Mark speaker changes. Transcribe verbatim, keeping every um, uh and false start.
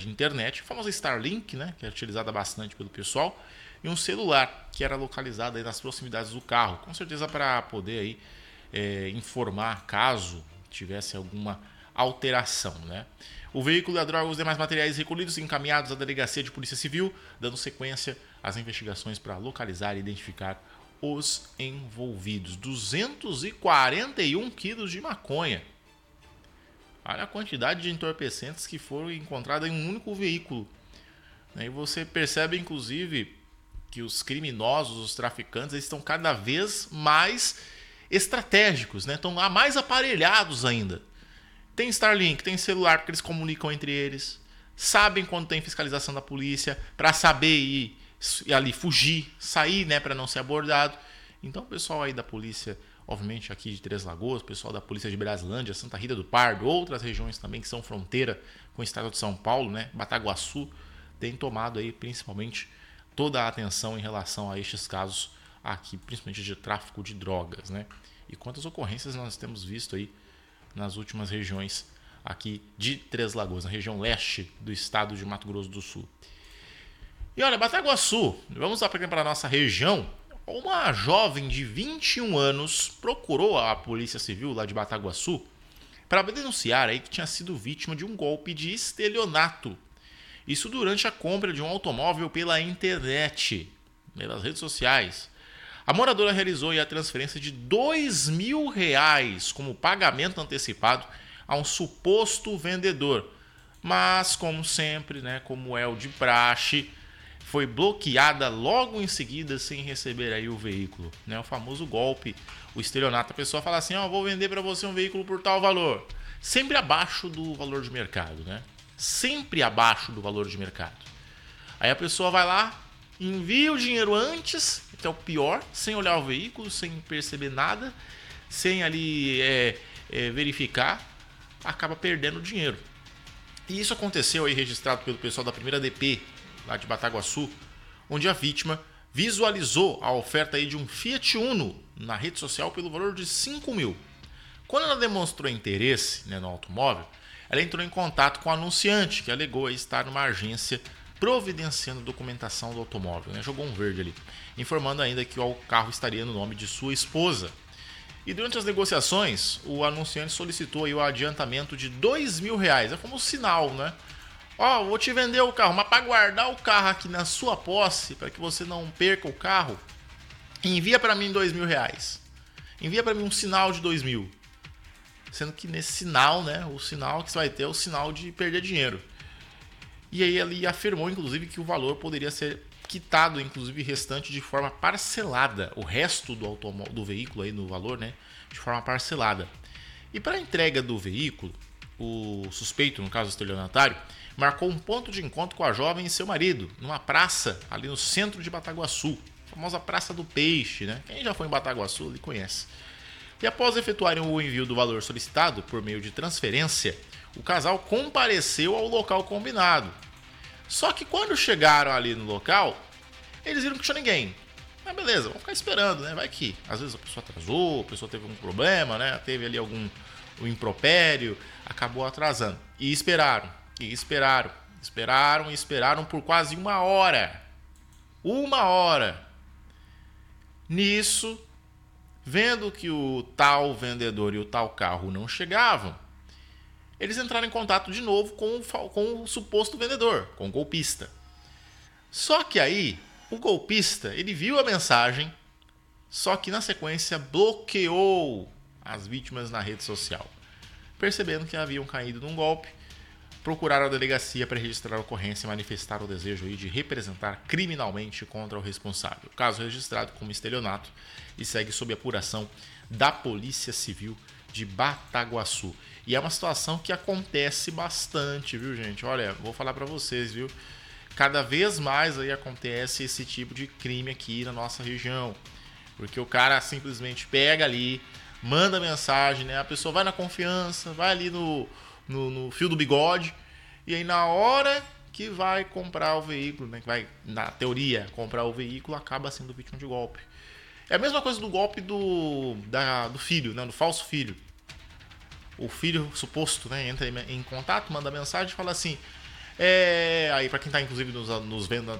Speaker 1: internet, a famosa Starlink, né, que é utilizada bastante pelo pessoal, e um celular que era localizado aí nas proximidades do carro, com certeza para poder aí, é, informar caso tivesse alguma alteração, né? O veículo, a droga e os demais materiais recolhidos e encaminhados à delegacia de polícia civil, dando sequência às investigações para localizar e identificar os envolvidos. duzentos e quarenta e um quilos de maconha. Olha a quantidade de entorpecentes que foram encontrados em um único veículo. E você percebe, inclusive, que os criminosos, os traficantes, eles estão cada vez mais estratégicos, né? Estão mais aparelhados ainda. Tem Starlink, tem celular, porque eles comunicam entre eles. Sabem quando tem fiscalização da polícia, para saber ir, ir ali fugir, sair, né, para não ser abordado. Então o pessoal aí da polícia, obviamente aqui de Três Lagoas, o pessoal da polícia de Brasilândia, Santa Rita do Pardo, outras regiões também que são fronteira com o estado de São Paulo, né, Bataguaçu, tem tomado aí principalmente toda a atenção em relação a estes casos aqui, principalmente de tráfico de drogas, né? E quantas ocorrências nós temos visto aí nas últimas regiões aqui de Três Lagoas, na região leste do estado de Mato Grosso do Sul. E olha, Bataguaçu, vamos lá para a nossa região. Uma jovem de vinte e um anos procurou a Polícia Civil lá de Bataguaçu para denunciar aí que tinha sido vítima de um golpe de estelionato. Isso durante a compra de um automóvel pela internet, pelas redes sociais. A moradora realizou a transferência de dois mil reais como pagamento antecipado a um suposto vendedor. Mas, como sempre, né, como é o de praxe, foi bloqueada logo em seguida sem receber aí o veículo. Né, o famoso golpe, o estelionato. A pessoa fala assim, ó, oh, vou vender para você um veículo por tal valor. Sempre abaixo do valor de mercado, né? Sempre abaixo do valor de mercado. Aí a pessoa vai lá, envia o dinheiro antes, que é o pior, sem olhar o veículo, sem perceber nada, sem ali é, é, verificar, acaba perdendo o dinheiro. E isso aconteceu aí, registrado pelo pessoal da primeira D P, lá de Bataguaçu, onde a vítima visualizou a oferta aí de um Fiat Uno na rede social pelo valor de cinco mil. Quando ela demonstrou interesse, né, no automóvel, ela entrou em contato com o anunciante, que alegou aí estar numa agência providenciando documentação do automóvel, né? Jogou um verde ali, informando ainda que o carro estaria no nome de sua esposa. E durante as negociações, o anunciante solicitou aí o adiantamento de dois mil reais. É como um sinal, né? Ó, oh, vou te vender o carro, mas para guardar o carro aqui na sua posse, para que você não perca o carro, envia para mim dois mil reais. Envia para mim um sinal de dois mil. Sendo que nesse sinal, né, o sinal que você vai ter é o sinal de perder dinheiro. E aí ele afirmou, inclusive, que o valor poderia ser quitado, inclusive, restante de forma parcelada. O resto do, automóvel, do veículo aí no valor, né, de forma parcelada. E para a entrega do veículo, o suspeito, no caso o estelionatário, marcou um ponto de encontro com a jovem e seu marido, numa praça ali no centro de Bataguaçu, a famosa Praça do Peixe, né? Quem já foi em Bataguaçu, ele conhece. E após efetuarem o envio do valor solicitado por meio de transferência, o casal compareceu ao local combinado. Só que quando chegaram ali no local, eles viram que não tinha ninguém. Mas beleza, vamos ficar esperando, né? Vai que às vezes a pessoa atrasou, a pessoa teve algum problema, né? Teve ali algum um impropério, acabou atrasando. E esperaram, e esperaram, esperaram e esperaram por quase uma hora. Uma hora. Nisso, vendo que o tal vendedor e o tal carro não chegavam, eles entraram em contato de novo com o, com o suposto vendedor, com o golpista. Só que aí, o golpista, ele viu a mensagem, só que na sequência bloqueou as vítimas na rede social. Percebendo que haviam caído num golpe, procuraram a delegacia para registrar a ocorrência e manifestar o desejo aí de representar criminalmente contra o responsável. O caso registrado como estelionato e segue sob apuração da Polícia Civil de Bataguaçu. E é uma situação que acontece bastante, viu, gente? Olha, vou falar para vocês, viu? Cada vez mais aí acontece esse tipo de crime aqui na nossa região. Porque o cara simplesmente pega ali, manda mensagem, né? A pessoa vai na confiança, vai ali no, no, no fio do bigode, e aí na hora que vai comprar o veículo, né? Que vai, na teoria, comprar o veículo, acaba sendo vítima de golpe. É a mesma coisa do golpe do, da, do filho, né? Do falso filho. O filho suposto, né? Entra em contato, manda mensagem e fala assim: É, aí para quem está inclusive nos, nos vendo